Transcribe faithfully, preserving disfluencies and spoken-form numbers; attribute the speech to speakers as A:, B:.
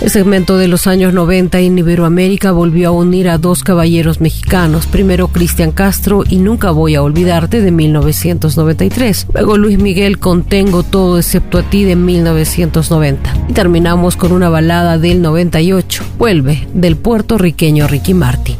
A: El segmento de los años noventa en Iberoamérica volvió a unir a dos caballeros mexicanos, primero Cristian Castro y Nunca voy a olvidarte de mil novecientos noventa y tres, luego Luis Miguel con Tengo todo excepto a ti de mil novecientos noventa, y terminamos con una balada del noventa y ocho, Vuelve, del puertorriqueño Ricky Martin.